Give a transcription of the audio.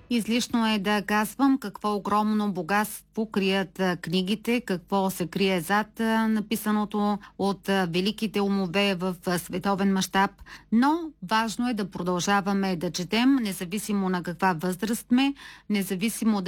Излишно е да казвам какво огромно богатство крият книгите, какво се крие зад написаното от великите умове в световен мащаб, но важно е да продължаваме да четем, независимо на каква възраст сме, независимо